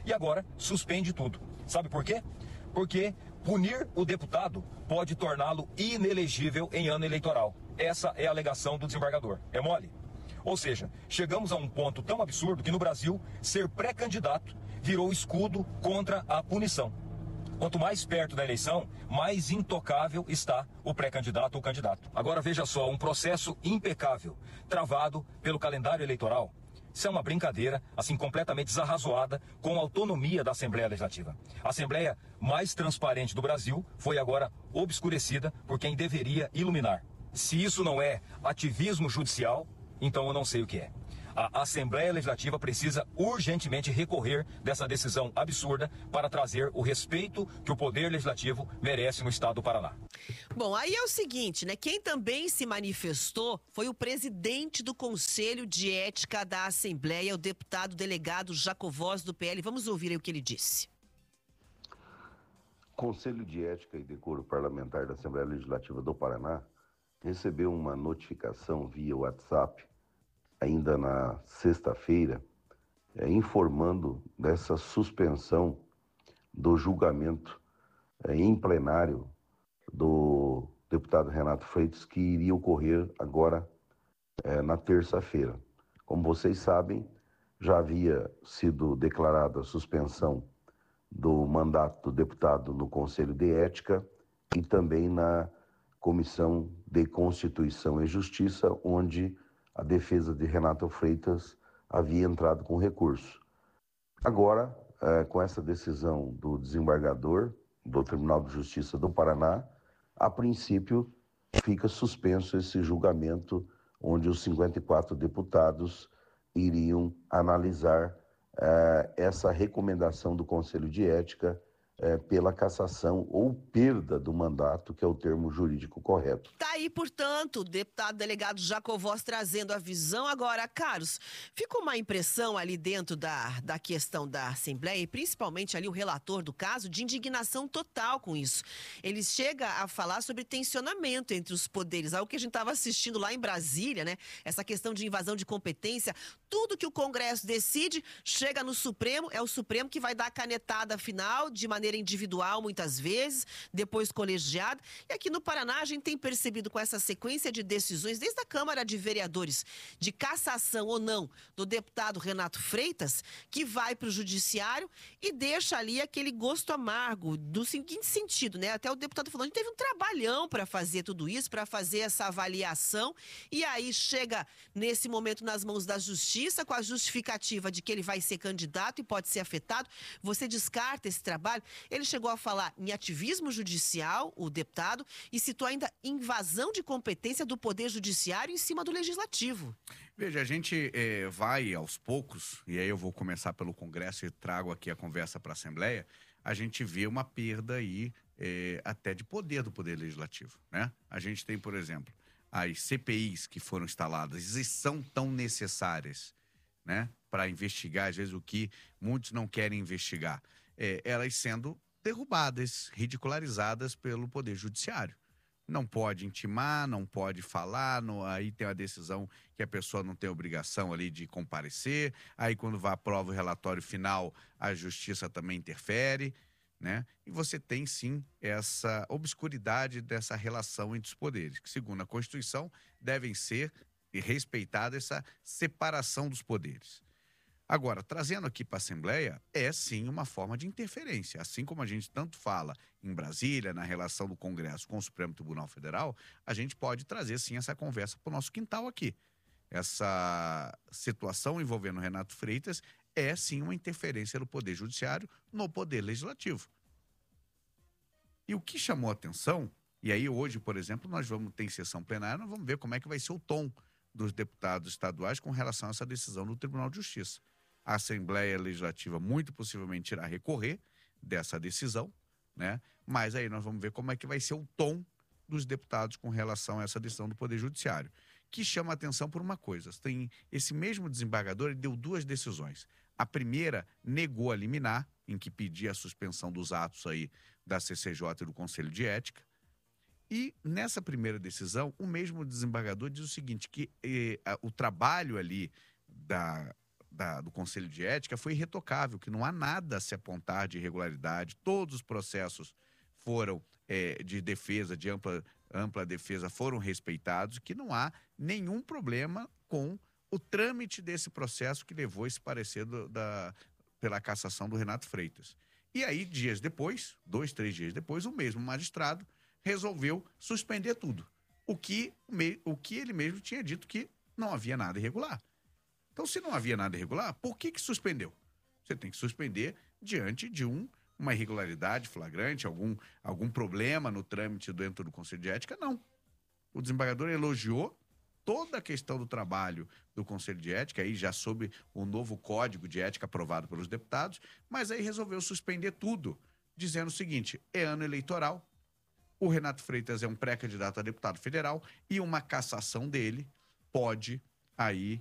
e agora suspende tudo. Sabe por quê? Porque punir o deputado pode torná-lo inelegível em ano eleitoral. Essa é a alegação do desembargador. É mole? Ou seja, chegamos a um ponto tão absurdo que no Brasil, ser pré-candidato virou escudo contra a punição. Quanto mais perto da eleição, mais intocável está o pré-candidato ou candidato. Agora veja só, um processo impecável, travado pelo calendário eleitoral. Isso é uma brincadeira, assim, completamente desarrazoada com a autonomia da Assembleia Legislativa. A Assembleia mais transparente do Brasil foi agora obscurecida por quem deveria iluminar. Se isso não é ativismo judicial, então eu não sei o que é. A Assembleia Legislativa precisa urgentemente recorrer dessa decisão absurda para trazer o respeito que o Poder Legislativo merece no Estado do Paraná. Bom, aí é o seguinte, né? Quem também se manifestou foi o presidente do Conselho de Ética da Assembleia, o deputado delegado Jacovós, do PL. Vamos ouvir aí o que ele disse. Conselho de Ética e Decoro Parlamentar da Assembleia Legislativa do Paraná recebeu uma notificação via WhatsApp ainda na sexta-feira, informando dessa suspensão do julgamento em plenário do deputado Renato Freitas, que iria ocorrer agora na terça-feira. Como vocês sabem, já havia sido declarada a suspensão do mandato do deputado no Conselho de Ética e também na Comissão de Constituição e Justiça, onde a defesa de Renato Freitas havia entrado com recurso. Agora, com essa decisão do desembargador do Tribunal de Justiça do Paraná, a princípio fica suspenso esse julgamento, onde os 54 deputados iriam analisar essa recomendação do Conselho de Ética pela cassação ou perda do mandato, que é o termo jurídico correto. Tá aí, portanto, o deputado delegado Jacovós trazendo a visão. Agora, Carlos, ficou uma impressão ali dentro da questão da Assembleia, e principalmente ali o relator do caso, de indignação total com isso. Ele chega a falar sobre tensionamento entre os poderes, algo que a gente estava assistindo lá em Brasília, né? Essa questão de invasão de competência. Tudo que o Congresso decide chega no Supremo, é o Supremo que vai dar a canetada final, de maneira individual muitas vezes, depois colegiada. E aqui no Paraná a gente tem percebido com essa sequência de decisões, desde a Câmara de Vereadores, de cassação ou não do deputado Renato Freitas, que vai para o Judiciário e deixa ali aquele gosto amargo, do seguinte sentido, né? Até o deputado falou, a gente teve um trabalhão para fazer tudo isso, para fazer essa avaliação, e aí chega nesse momento nas mãos da Justiça, com a justificativa de que ele vai ser candidato e pode ser afetado. Você descarta esse trabalho? Ele chegou a falar em ativismo judicial, o deputado, e citou ainda invasão de competência do Poder Judiciário em cima do Legislativo. Veja, a gente vai aos poucos, e aí eu vou começar pelo Congresso e trago aqui a conversa para a Assembleia, a gente vê uma perda aí até de poder do Poder Legislativo, né? A gente tem, por exemplo, as CPIs que foram instaladas e são tão necessárias, né, para investigar, às vezes, o que muitos não querem investigar. Elas sendo derrubadas, ridicularizadas pelo Poder Judiciário. Não pode intimar, não pode falar, aí tem a decisão que a pessoa não tem obrigação ali de comparecer, aí quando vai aprova o relatório final, a Justiça também interfere, né? E você tem sim essa obscuridade dessa relação entre os poderes, que segundo a Constituição devem ser respeitada essa separação dos poderes. Agora, trazendo aqui para a Assembleia, é sim uma forma de interferência. Assim como a gente tanto fala em Brasília, na relação do Congresso com o Supremo Tribunal Federal, a gente pode trazer sim essa conversa para o nosso quintal aqui. Essa situação envolvendo o Renato Freitas é sim uma interferência do Poder Judiciário no Poder Legislativo. E o que chamou a atenção, e aí hoje, por exemplo, nós vamos ter sessão plenária, nós vamos ver como é que vai ser o tom dos deputados estaduais com relação a essa decisão do Tribunal de Justiça. A Assembleia Legislativa muito possivelmente irá recorrer dessa decisão, né? Mas aí nós vamos ver como é que vai ser o tom dos deputados com relação a essa decisão do Poder Judiciário, que chama a atenção por uma coisa. Tem esse mesmo desembargador, ele deu duas decisões. A primeira negou a liminar, em que pedia a suspensão dos atos aí da CCJ e do Conselho de Ética. E nessa primeira decisão, o mesmo desembargador diz o seguinte, que o trabalho ali do Conselho de Ética foi irretocável, que não há nada a se apontar de irregularidade, todos os processos foram de defesa, de ampla defesa, foram respeitados, que não há nenhum problema com o trâmite desse processo que levou esse parecer pela cassação do Renato Freitas. E aí, dias depois, 2, 3 dias depois, o mesmo magistrado resolveu suspender tudo. O que ele mesmo tinha dito que não havia nada irregular. Então, se não havia nada irregular, por que suspendeu? Você tem que suspender diante de uma irregularidade flagrante, algum problema no trâmite dentro do Conselho de Ética? Não. O desembargador elogiou toda a questão do trabalho do Conselho de Ética, aí já sob o novo Código de Ética aprovado pelos deputados, mas aí resolveu suspender tudo, dizendo o seguinte: é ano eleitoral, o Renato Freitas é um pré-candidato a deputado federal e uma cassação dele pode aí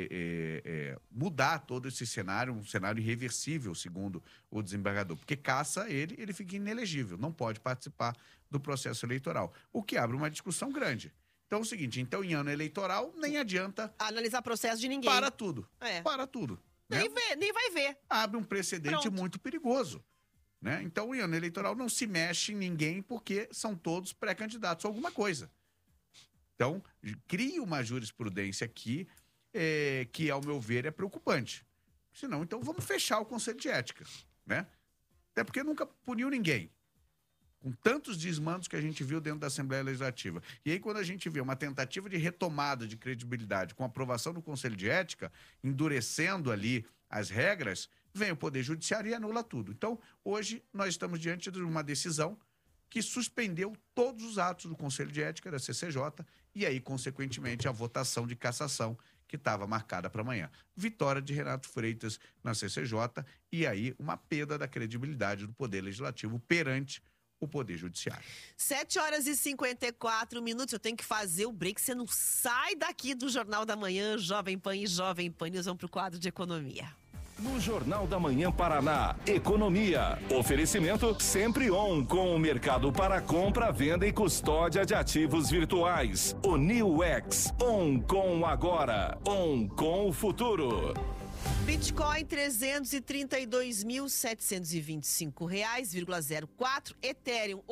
mudar todo esse cenário, um cenário irreversível, segundo o desembargador, porque cassa ele fica inelegível, não pode participar do processo eleitoral, o que abre uma discussão grande. Então é o seguinte, em ano eleitoral nem adianta analisar processo de ninguém. Para tudo. Para tudo. Nem vai ver. Abre um precedente muito perigoso. Né? Então, em ano eleitoral não se mexe em ninguém porque são todos pré-candidatos a alguma coisa. Então, cria uma jurisprudência aqui que, ao meu ver, é preocupante. Senão, então, vamos fechar o Conselho de Ética. Né? Até porque nunca puniu ninguém. Com tantos desmandos que a gente viu dentro da Assembleia Legislativa. E aí, quando a gente vê uma tentativa de retomada de credibilidade com a aprovação do Conselho de Ética, endurecendo ali as regras, vem o Poder Judiciário e anula tudo. Então, hoje, nós estamos diante de uma decisão que suspendeu todos os atos do Conselho de Ética da CCJ e aí, consequentemente, a votação de cassação que estava marcada para amanhã. Vitória de Renato Freitas na CCJ e aí uma perda da credibilidade do Poder Legislativo perante o Poder Judiciário. 7h54. Eu tenho que fazer o break. Você não sai daqui do Jornal da Manhã, Jovem Pan e Jovem Pan. Nós vamos para o quadro de economia. No Jornal da Manhã Paraná, economia. Oferecimento Sempre On, com o mercado para compra, venda e custódia de ativos virtuais. O New X, On com agora, On com o futuro. Bitcoin, R$302.725,04. Ethereum,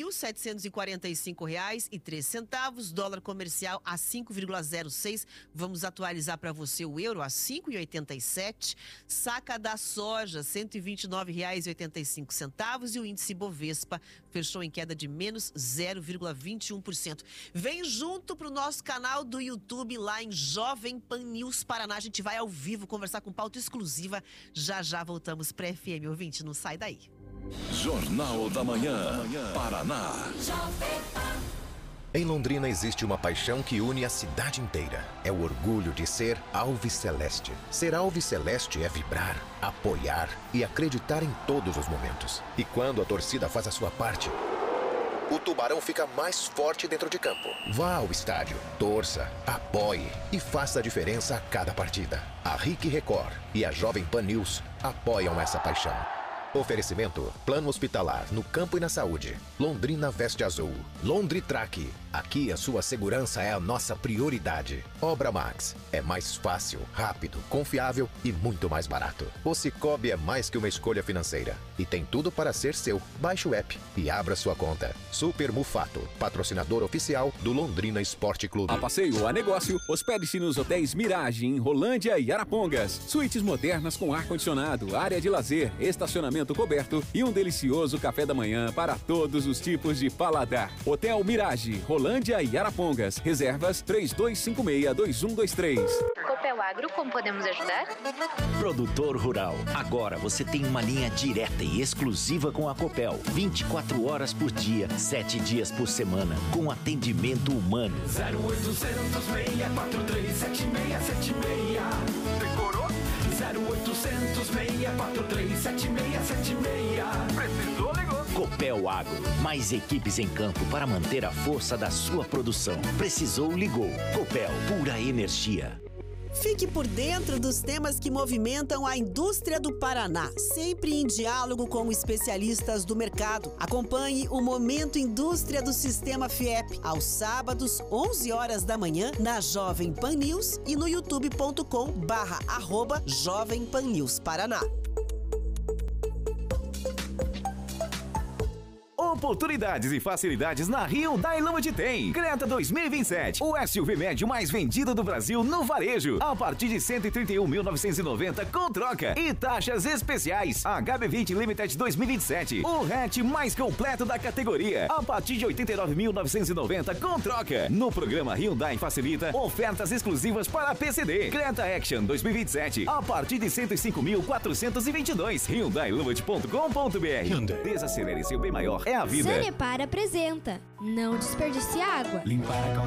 R$8.745,03. Dólar comercial a 5,06. Vamos atualizar para você o euro a 5,87. Saca da soja, R$129,85. E o índice Bovespa fechou em queda de menos 0,21%. Vem junto para o nosso canal do YouTube lá em Jovem Pan News Paraná. A gente vai ao vivo conversar com pauta exclusiva. Já voltamos para FM ouvinte, não sai daí. Jornal da Manhã, Paraná. Em Londrina existe uma paixão que une a cidade inteira. É o orgulho de ser Alviceleste. Ser Alviceleste é vibrar, apoiar e acreditar em todos os momentos. E quando a torcida faz a sua parte, o Tubarão fica mais forte dentro de campo. Vá ao estádio, torça, apoie e faça a diferença a cada partida. A RIC Record e a Jovem Pan News apoiam essa paixão. Oferecimento: Plano Hospitalar no Campo e na Saúde. Londrina Veste Azul. Londritrack. Aqui a sua segurança é a nossa prioridade. Obra Max. É mais fácil, rápido, confiável e muito mais barato. O Cicobi é mais que uma escolha financeira e tem tudo para ser seu. Baixe o app e abra sua conta. Super Mufato, patrocinador oficial do Londrina Esporte Clube. A passeio ou a negócio, hospede-se nos hotéis Mirage em Rolândia e Arapongas. Suítes modernas com ar-condicionado, área de lazer, estacionamento coberto e um delicioso café da manhã para todos os tipos de paladar. Hotel Mirage, Rolândia e Arapongas. Reservas 3256-2123. Copel Agro, como podemos ajudar? Produtor rural. Agora você tem uma linha direta e exclusiva com a Copel. 24 horas por dia, 7 dias por semana, com atendimento humano. 0800 643 7676. Decorou? 0800 643 7676. Precisou, ligou. Copel Agro. Mais equipes em campo para manter a força da sua produção. Precisou, ligou. Copel, pura energia. Fique por dentro dos temas que movimentam a indústria do Paraná, sempre em diálogo com especialistas do mercado. Acompanhe o Momento Indústria do Sistema FIEP, aos sábados, 11 horas da manhã, na Jovem Pan News e no youtube.com/Jovem Pan News Paraná. Oportunidades e facilidades na Hyundai Lambda tem. Creta 2027, o SUV médio mais vendido do Brasil no varejo, a partir de 131.990 com troca e taxas especiais. HB20 Limited 2027, o hatch mais completo da categoria, a partir de 89.990 com troca. No programa Hyundai Facilita, ofertas exclusivas para PCD. Creta Action 2027, a partir de 105.422. HyundaiLambda.com.br. Desacelere seu bem maior. É a vida. Sanepar apresenta Não Desperdice Água. Limpar a calçada